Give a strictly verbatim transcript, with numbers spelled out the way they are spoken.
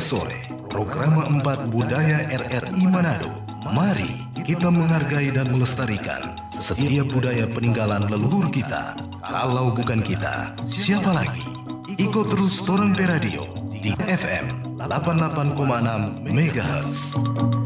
sore, program empat Budaya R R I Manado. Mari kita menghargai dan melestarikan setiap budaya peninggalan leluhur kita. Kalau bukan kita, siapa lagi? Ikut terus Toron P Radio di F M delapan puluh delapan koma enam MHz.